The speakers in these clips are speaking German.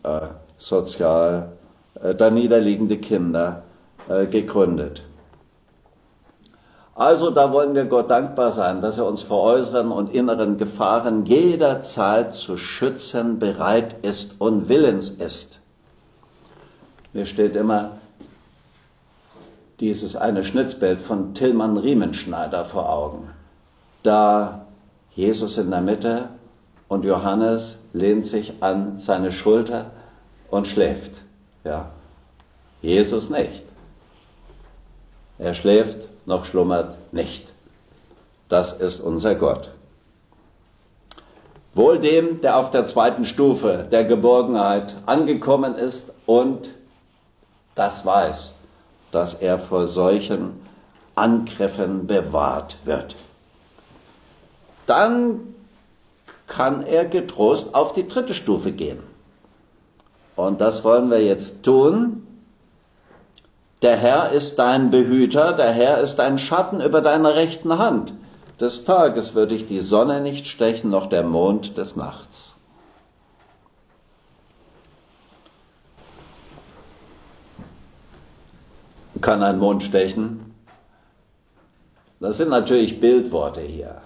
sozial darniederliegende Kinder gegründet. Also da wollen wir Gott dankbar sein, dass er uns vor äußeren und inneren Gefahren jederzeit zu schützen bereit ist und willens ist. Mir steht immer dieses eine Schnitzbild von Tilman Riemenschneider vor Augen. Da Jesus in der Mitte und Johannes lehnt sich an seine Schulter und schläft. Ja, Jesus nicht. Er schläft, noch schlummert nicht. Das ist unser Gott. Wohl dem, der auf der zweiten Stufe der Geborgenheit angekommen ist und das weiß, dass er vor solchen Angriffen bewahrt wird. Dann kann er getrost auf die dritte Stufe gehen. Und das wollen wir jetzt tun. Der Herr ist dein Behüter, der Herr ist ein Schatten über deiner rechten Hand. Des Tages wird dich die Sonne nicht stechen, noch der Mond des Nachts. Kann ein Mond stechen? Das sind natürlich Bildworte hier.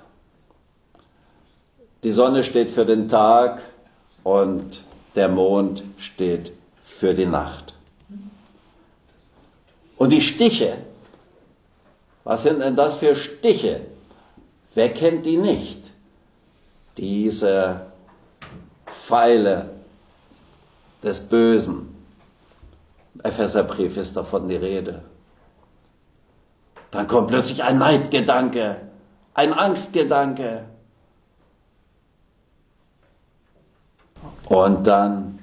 Die Sonne steht für den Tag und der Mond steht für die Nacht. Und die Stiche, was sind denn das für Stiche? Wer kennt die nicht? Diese Pfeile des Bösen. Im Epheserbrief ist davon die Rede. Dann kommt plötzlich ein Neidgedanke, ein Angstgedanke. Und dann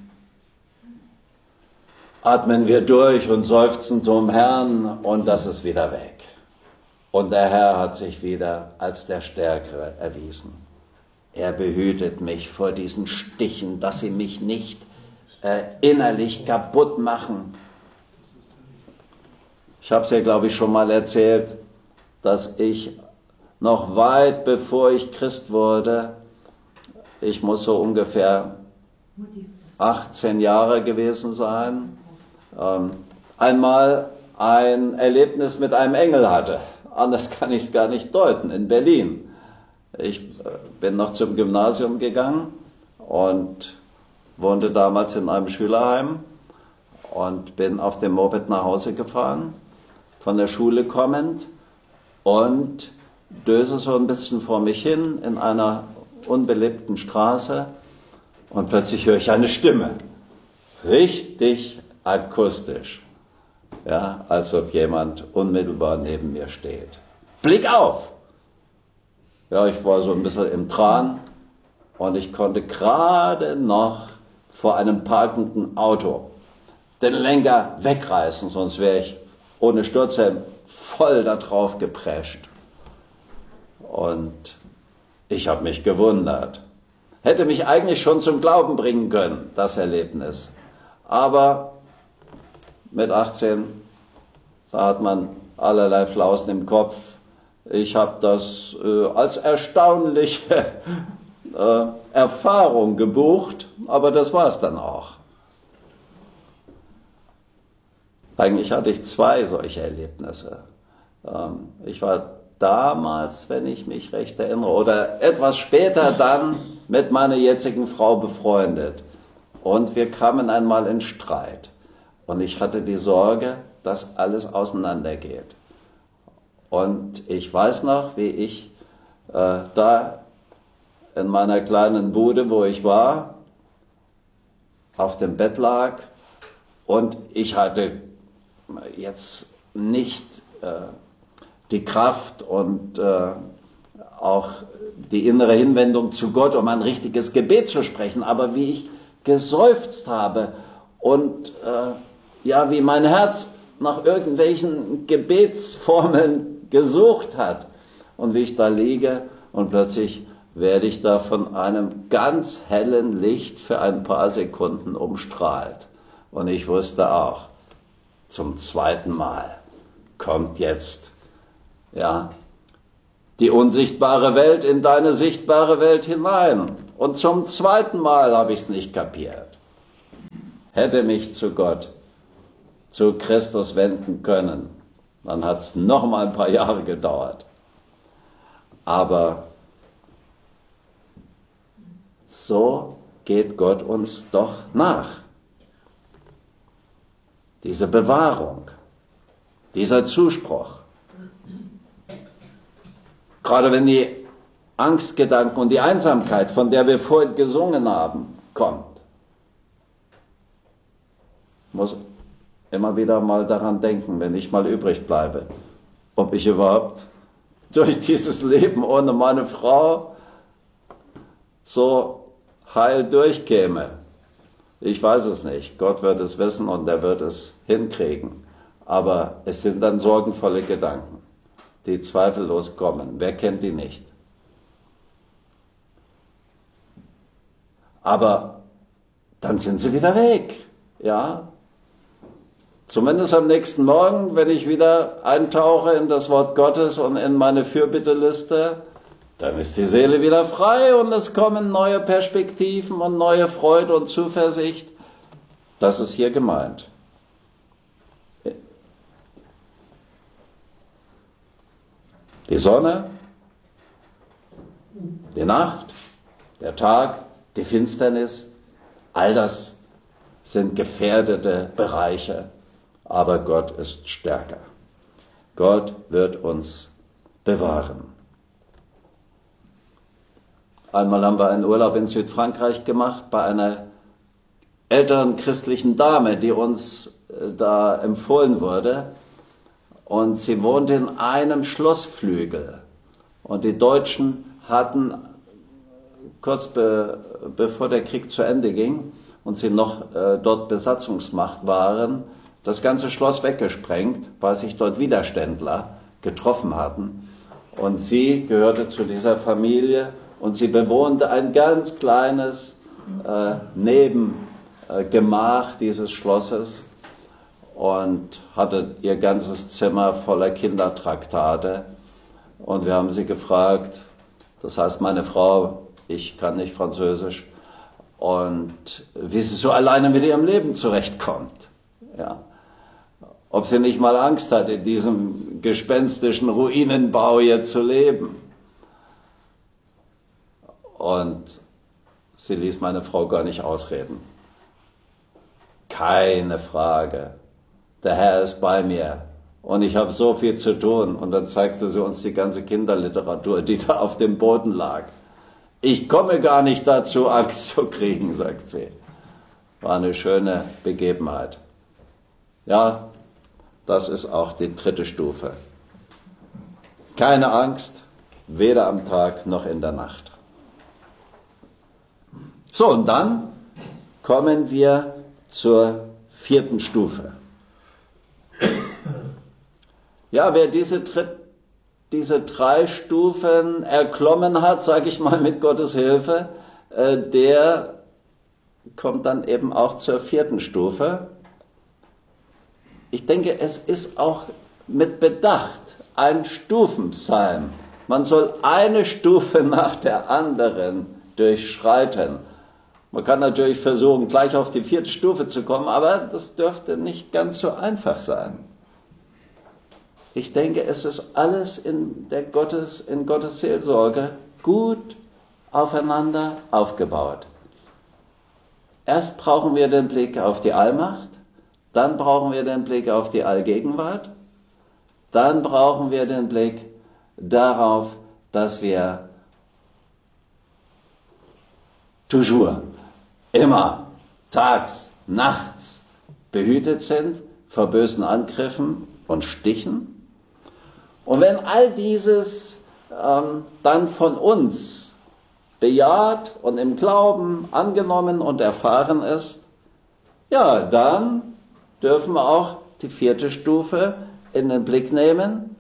atmen wir durch und seufzen zum Herrn und das ist wieder weg. Und der Herr hat sich wieder als der Stärkere erwiesen. Er behütet mich vor diesen Stichen, dass sie mich nicht innerlich kaputt machen. Ich habe es ja, glaube ich, schon mal erzählt, dass ich noch weit bevor ich Christ wurde, ich muss so ungefähr 18 Jahre gewesen sein, einmal ein Erlebnis mit einem Engel hatte. Anders kann ich es gar nicht deuten, in Berlin. Ich bin noch zum Gymnasium gegangen und wohnte damals in einem Schülerheim und bin auf dem Moped nach Hause gefahren, von der Schule kommend und döse so ein bisschen vor mich hin in einer unbelebten Straße und plötzlich höre ich eine Stimme, richtig akustisch, ja, als ob jemand unmittelbar neben mir steht. Blick auf! Ja, ich war so ein bisschen im Tran und ich konnte gerade noch vor einem parkenden Auto den Lenker wegreißen, sonst wäre ich ohne Sturzhelm voll da drauf geprescht. Und ich habe mich gewundert. Hätte mich eigentlich schon zum Glauben bringen können, das Erlebnis. Aber mit 18, da hat man allerlei Flausen im Kopf. Ich habe das als erstaunliche Erfahrung gebucht, aber das war es dann auch. Eigentlich hatte ich 2 solche Erlebnisse. Ich war damals, wenn ich mich recht erinnere, oder etwas später dann mit meiner jetzigen Frau befreundet. Und wir kamen einmal in Streit. Und ich hatte die Sorge, dass alles auseinandergeht. Und ich weiß noch, wie ich da in meiner kleinen Bude, wo ich war, auf dem Bett lag und ich hatte jetzt nicht die Kraft und auch die innere Hinwendung zu Gott, um ein richtiges Gebet zu sprechen, aber wie ich geseufzt habe und ja, wie mein Herz nach irgendwelchen Gebetsformeln gesucht hat und wie ich da liege und plötzlich werde ich da von einem ganz hellen Licht für ein paar Sekunden umstrahlt. Und ich wusste auch, zum zweiten Mal kommt jetzt, ja, die unsichtbare Welt in deine sichtbare Welt hinein. Und zum zweiten Mal habe ich es nicht kapiert. hätte mich zu Gott, zu Christus wenden können. Dann hat es noch mal ein paar Jahre gedauert. Aber so geht Gott uns doch nach. Diese Bewahrung, dieser Zuspruch. Gerade wenn die Angstgedanken und die Einsamkeit, von der wir vorhin gesungen haben, kommt, muss immer wieder mal daran denken, wenn ich mal übrig bleibe, ob ich überhaupt durch dieses Leben ohne meine Frau so heil durchkäme. Ich weiß es nicht. Gott wird es wissen und er wird es hinkriegen. Aber es sind dann sorgenvolle Gedanken, die zweifellos kommen. Wer kennt die nicht? Aber dann sind sie wieder weg. Ja? Zumindest am nächsten Morgen, wenn ich wieder eintauche in das Wort Gottes und in meine Fürbitteliste, dann ist die Seele wieder frei und es kommen neue Perspektiven und neue Freude und Zuversicht. Das ist hier gemeint. Die Sonne, die Nacht, der Tag, die Finsternis, all das sind gefährdete Bereiche. Aber Gott ist stärker. Gott wird uns bewahren. Einmal haben wir einen Urlaub in Südfrankreich gemacht bei einer älteren christlichen Dame, die uns da empfohlen wurde. Und sie wohnte in einem Schlossflügel. Und die Deutschen hatten kurz bevor der Krieg zu Ende ging und sie noch dort Besatzungsmacht waren, das ganze Schloss weggesprengt, weil sich dort Widerständler getroffen hatten. Und sie gehörte zu dieser Familie und sie bewohnte ein ganz kleines Nebengemach dieses Schlosses und hatte ihr ganzes Zimmer voller Kindertraktate. Und wir haben sie gefragt, das heißt meine Frau, ich kann nicht Französisch, und wie sie so alleine mit ihrem Leben zurechtkommt. Ja. Ob sie nicht mal Angst hat, in diesem gespenstischen Ruinenbau hier zu leben. Und sie ließ meine Frau gar nicht ausreden. Keine Frage. Der Herr ist bei mir. Und ich habe so viel zu tun. Und dann zeigte sie uns die ganze Kinderliteratur, die da auf dem Boden lag. Ich komme gar nicht dazu, Angst zu kriegen, sagt sie. War eine schöne Begebenheit. Ja, das ist auch die dritte Stufe. Keine Angst, weder am Tag noch in der Nacht. So, und dann kommen wir zur vierten Stufe. Ja, wer diese drei Stufen erklommen hat, sage ich mal mit Gottes Hilfe, der kommt dann eben auch zur vierten Stufe. Ich denke, es ist auch mit Bedacht ein Stufenpsalm. Man soll eine Stufe nach der anderen durchschreiten. Man kann natürlich versuchen, gleich auf die vierte Stufe zu kommen, aber das dürfte nicht ganz so einfach sein. Ich denke, es ist alles in Gottes Seelsorge gut aufeinander aufgebaut. Erst brauchen wir den Blick auf die Allmacht, dann brauchen wir den Blick auf die Allgegenwart, dann brauchen wir den Blick darauf, dass wir toujours, immer, tags, nachts behütet sind vor bösen Angriffen und Stichen. Und wenn all dieses dann von uns bejaht und im Glauben angenommen und erfahren ist, ja, dann dürfen wir auch die vierte Stufe in den Blick nehmen.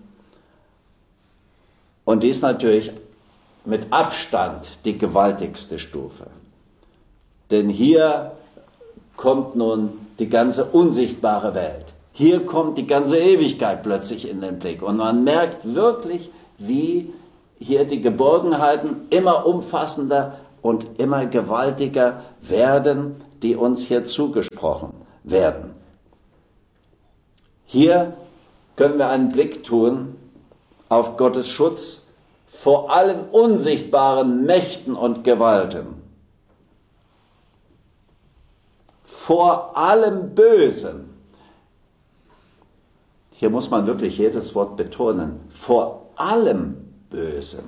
Und dies natürlich mit Abstand die gewaltigste Stufe. Denn hier kommt nun die ganze unsichtbare Welt. Hier kommt die ganze Ewigkeit plötzlich in den Blick. Und man merkt wirklich, wie hier die Geborgenheiten immer umfassender und immer gewaltiger werden, die uns hier zugesprochen werden. Hier können wir einen Blick tun auf Gottes Schutz vor allen unsichtbaren Mächten und Gewalten, vor allem Bösen. Hier muss man wirklich jedes Wort betonen, vor allem Bösen.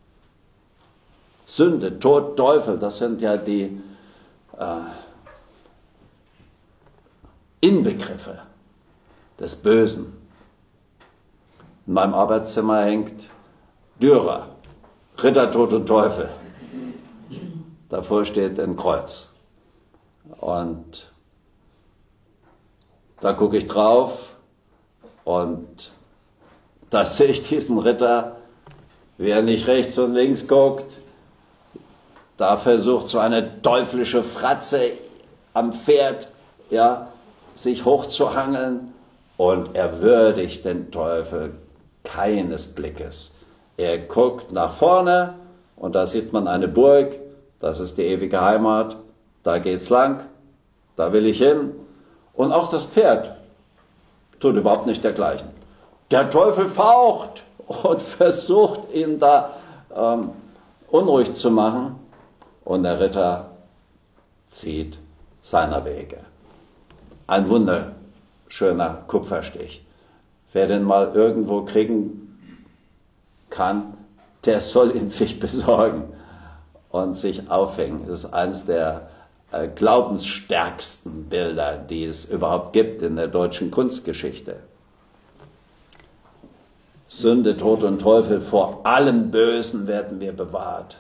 Sünde, Tod, Teufel, das sind ja die Inbegriffe des Bösen. In meinem Arbeitszimmer hängt Dürer, Ritter, Tod und Teufel. Davor steht ein Kreuz. Und da gucke ich drauf und da sehe ich diesen Ritter, wie er nicht rechts und links guckt. Da versucht so eine teuflische Fratze am Pferd, ja, sich hochzuhangeln, und er würdigt den Teufel keines Blickes. Er guckt nach vorne und da sieht man eine Burg, das ist die ewige Heimat, da geht's lang, da will ich hin. Und auch das Pferd tut überhaupt nicht dergleichen. Der Teufel faucht und versucht, ihn da unruhig zu machen, und der Ritter zieht seiner Wege. Ein wunderschöner Kupferstich. Wer den mal irgendwo kriegen kann, der soll ihn sich besorgen und sich aufhängen. Das ist eines der glaubensstärksten Bilder, die es überhaupt gibt in der deutschen Kunstgeschichte. Sünde, Tod und Teufel, vor allem Bösen werden wir bewahrt.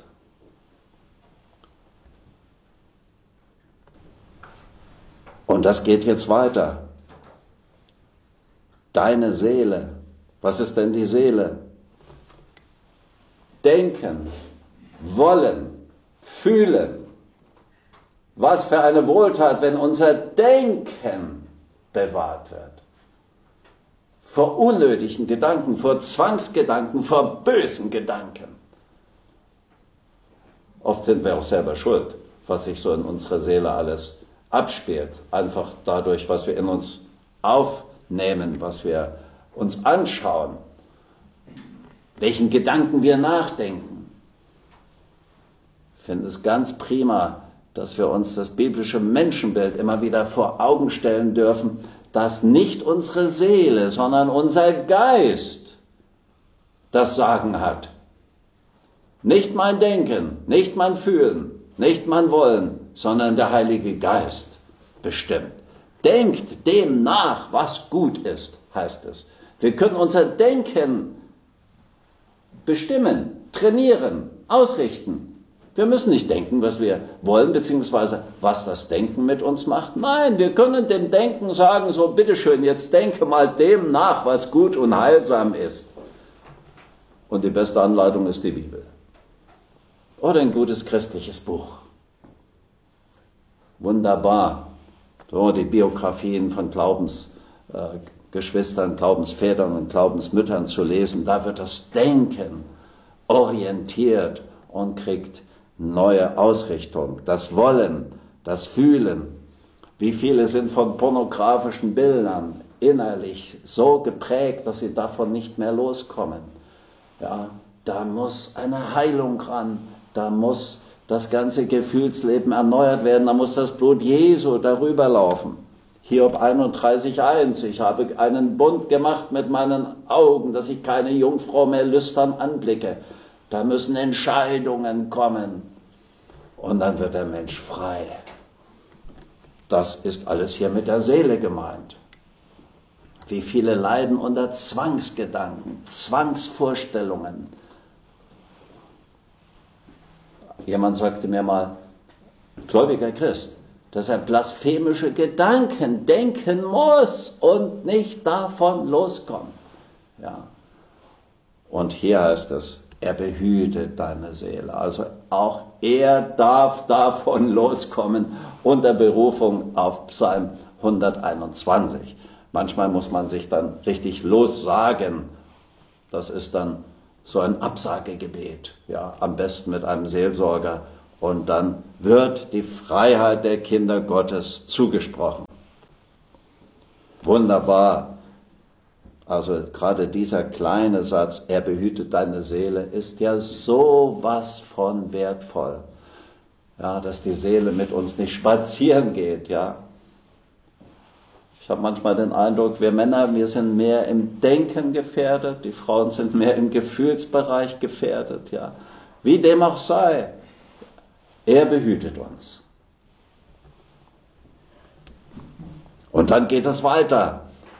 Und das geht jetzt weiter. Deine Seele. Was ist denn die Seele? Denken, wollen, fühlen. Was für eine Wohltat, wenn unser Denken bewahrt wird. Vor unnötigen Gedanken, vor Zwangsgedanken, vor bösen Gedanken. Oft sind wir auch selber schuld, was sich so in unserer Seele alles abspielt. Einfach dadurch, was wir in uns aufnehmen, was wir uns anschauen, welchen Gedanken wir nachdenken. Ich finde es ganz prima, dass wir uns das biblische Menschenbild immer wieder vor Augen stellen dürfen, dass nicht unsere Seele, sondern unser Geist das Sagen hat. Nicht mein Denken, nicht mein Fühlen, nicht mein Wollen, sondern der Heilige Geist bestimmt. Denkt dem nach, was gut ist, heißt es. Wir können unser Denken bestimmen, trainieren, ausrichten. Wir müssen nicht denken, was wir wollen, beziehungsweise was das Denken mit uns macht. Nein, wir können dem Denken sagen, so bitteschön, jetzt denke mal dem nach, was gut und heilsam ist. Und die beste Anleitung ist die Bibel. Oder ein gutes christliches Buch. Wunderbar. So, die Biografien von Glaubensgeschwistern, Glaubensvätern und Glaubensmüttern zu lesen, da wird das Denken orientiert und kriegt neue Ausrichtung. Das Wollen, das Fühlen. Wie viele sind von pornografischen Bildern innerlich so geprägt, dass sie davon nicht mehr loskommen. Ja, da muss eine Heilung ran, da muss das ganze Gefühlsleben erneuert werden, da muss das Blut Jesu darüber laufen. Hiob 31,1, ich habe einen Bund gemacht mit meinen Augen, dass ich keine Jungfrau mehr lüstern anblicke. Da müssen Entscheidungen kommen und dann wird der Mensch frei. Das ist alles hier mit der Seele gemeint. Wie viele leiden unter Zwangsgedanken, Zwangsvorstellungen. Jemand sagte mir mal, gläubiger Christ, dass er blasphemische Gedanken denken muss und nicht davon loskommt. Ja. Und hier heißt es, er behütet deine Seele. Also auch er darf davon loskommen unter Berufung auf Psalm 121. Manchmal muss man sich dann richtig lossagen. Das ist dann so ein Absagegebet. Ja, am besten mit einem Seelsorger und dann wird die Freiheit der Kinder Gottes zugesprochen. Wunderbar. Also gerade dieser kleine Satz, er behütet deine Seele, ist ja sowas von wertvoll. Ja, dass die Seele mit uns nicht spazieren geht, ja. Ich habe manchmal den Eindruck, wir Männer, wir sind mehr im Denken gefährdet, die Frauen sind mehr im Gefühlsbereich gefährdet, ja. Wie dem auch sei, er behütet uns. Und dann geht es weiter.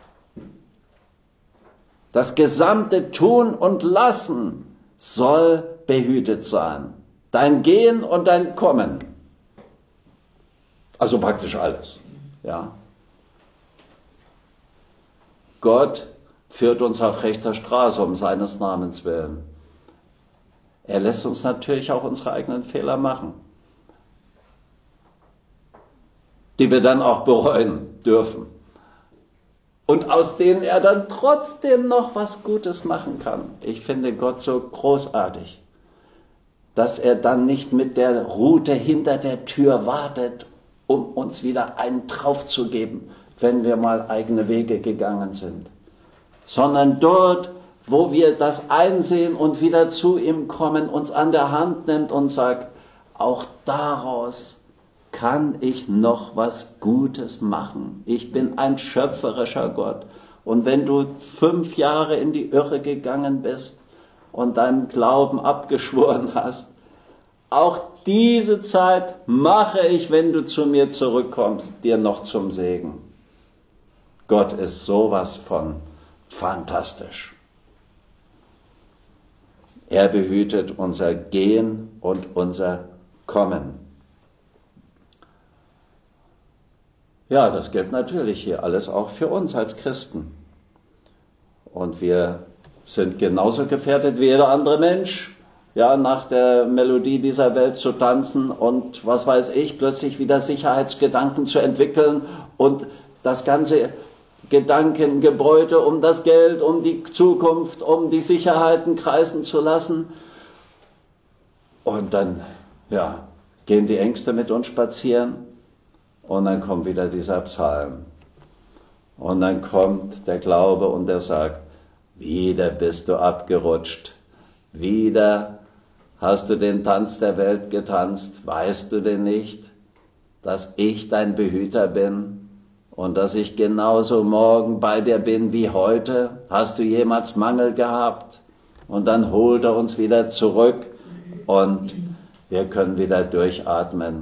Das gesamte Tun und Lassen soll behütet sein. Dein Gehen und dein Kommen. Also praktisch alles, ja. Gott führt uns auf rechter Straße um seines Namens willen. Er lässt uns natürlich auch unsere eigenen Fehler machen, die wir dann auch bereuen dürfen. Und aus denen er dann trotzdem noch was Gutes machen kann. Ich finde Gott so großartig, dass er dann nicht mit der Rute hinter der Tür wartet, um uns wieder einen drauf zu geben, wenn wir mal eigene Wege gegangen sind, sondern dort, wo wir das einsehen und wieder zu ihm kommen, uns an der Hand nimmt und sagt, auch daraus kann ich noch was Gutes machen. Ich bin ein schöpferischer Gott. Und wenn du 5 Jahre in die Irre gegangen bist und deinem Glauben abgeschworen hast, auch diese Zeit mache ich, wenn du zu mir zurückkommst, dir noch zum Segen. Gott ist sowas von fantastisch. Er behütet unser Gehen und unser Kommen. Ja, das gilt natürlich hier alles auch für uns als Christen. Und wir sind genauso gefährdet wie jeder andere Mensch, ja, nach der Melodie dieser Welt zu tanzen und was weiß ich, plötzlich wieder Sicherheitsgedanken zu entwickeln und das ganze Gedankengebäude um das Geld, um die Zukunft, um die Sicherheiten kreisen zu lassen. Und dann, ja, gehen die Ängste mit uns spazieren und dann kommt wieder dieser Psalm. Und dann kommt der Glaube und der sagt, wieder bist du abgerutscht, wieder hast du den Tanz der Welt getanzt, weißt du denn nicht, dass ich dein Behüter bin? Und dass ich genauso morgen bei dir bin wie heute. Hast du jemals Mangel gehabt? Und dann holt er uns wieder zurück und wir können wieder durchatmen.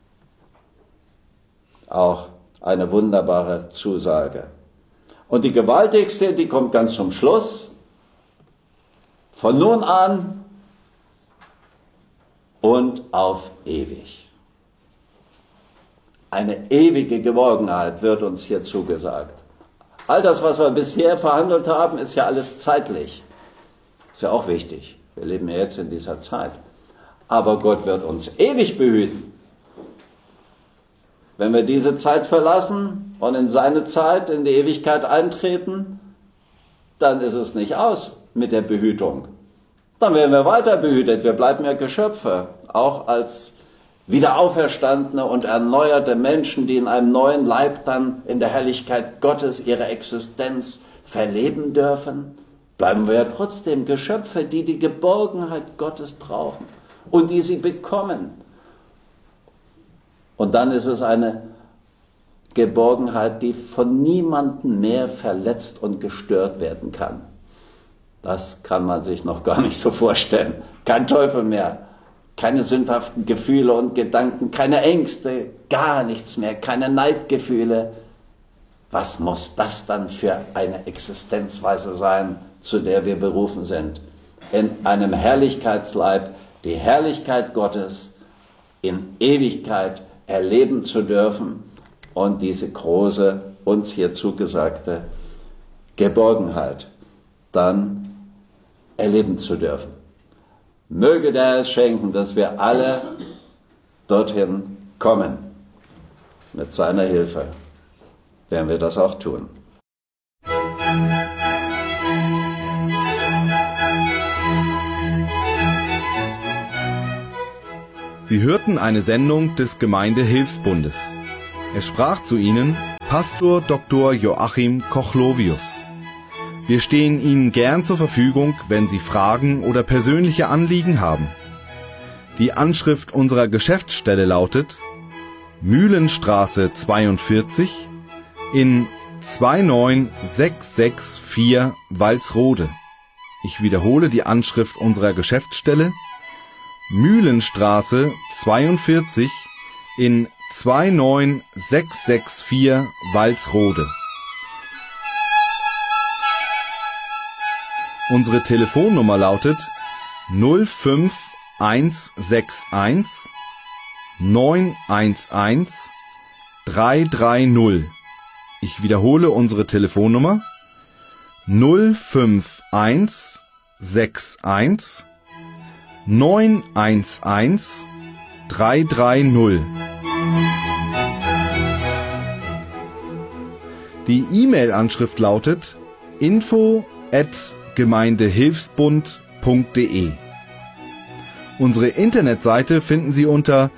Auch eine wunderbare Zusage. Und die gewaltigste, die kommt ganz zum Schluss. Von nun an und auf ewig. Eine ewige Geborgenheit wird uns hier zugesagt. All das, was wir bisher verhandelt haben, ist ja alles zeitlich. Ist ja auch wichtig. Wir leben ja jetzt in dieser Zeit. Aber Gott wird uns ewig behüten. Wenn wir diese Zeit verlassen und in seine Zeit, in die Ewigkeit eintreten, dann ist es nicht aus mit der Behütung. Dann werden wir weiter behütet. Wir bleiben ja Geschöpfe, auch als wieder auferstandene und erneuerte Menschen, die in einem neuen Leib dann in der Herrlichkeit Gottes ihre Existenz verleben dürfen, bleiben wir ja trotzdem Geschöpfe, die die Geborgenheit Gottes brauchen und die sie bekommen. Und dann ist es eine Geborgenheit, die von niemandem mehr verletzt und gestört werden kann. Das kann man sich noch gar nicht so vorstellen. Kein Teufel mehr. Keine sündhaften Gefühle und Gedanken, keine Ängste, gar nichts mehr, keine Neidgefühle. Was muss das dann für eine Existenzweise sein, zu der wir berufen sind? In einem Herrlichkeitsleib die Herrlichkeit Gottes in Ewigkeit erleben zu dürfen und diese große, uns hier zugesagte Geborgenheit dann erleben zu dürfen. Möge der Herr es schenken, dass wir alle dorthin kommen. Mit seiner Hilfe werden wir das auch tun. Sie hörten eine Sendung des Gemeindehilfsbundes. Es sprach zu Ihnen Pastor Dr. Joachim Kochlovius. Wir stehen Ihnen gern zur Verfügung, wenn Sie Fragen oder persönliche Anliegen haben. Die Anschrift unserer Geschäftsstelle lautet Mühlenstraße 42 in 29664 Walsrode. Ich wiederhole die Anschrift unserer Geschäftsstelle Mühlenstraße 42 in 29664 Walsrode. Unsere Telefonnummer lautet 05161 911 330. Ich wiederhole unsere Telefonnummer 05161 911 330. Die E-Mail-Anschrift lautet info@gemeindehilfsbund.de. Unsere Internetseite finden Sie unter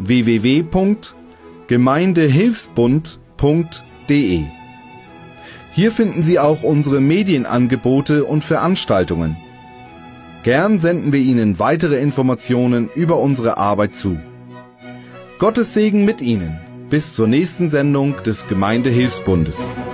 www.gemeindehilfsbund.de. Hier finden Sie auch unsere Medienangebote und Veranstaltungen. Gern senden wir Ihnen weitere Informationen über unsere Arbeit zu. Gottes Segen mit Ihnen. Bis zur nächsten Sendung des Gemeindehilfsbundes.